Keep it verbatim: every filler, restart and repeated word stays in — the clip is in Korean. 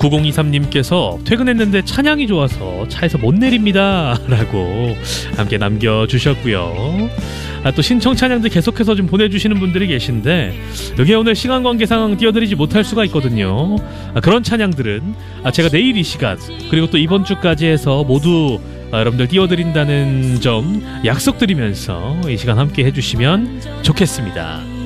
구공이삼님께서 퇴근했는데 찬양이 좋아서 차에서 못 내립니다 라고 함께 남겨주셨고요. 아, 또 신청 찬양들 계속해서 좀 보내주시는 분들이 계신데 여기 오늘 시간 관계상 띄워드리지 못할 수가 있거든요. 아, 그런 찬양들은 아, 제가 내일 이 시간 그리고 또 이번 주까지 해서 모두 아, 여러분들 띄워드린다는 점 약속드리면서 이 시간 함께 해주시면 좋겠습니다.